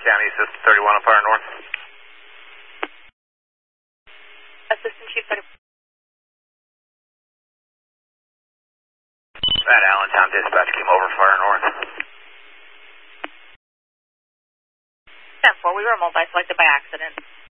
County, Assistant 31 on Fire North. Assistant Chief 31. At Allentown, dispatch came over Fire North. 10-4, we were multi-selected by accident.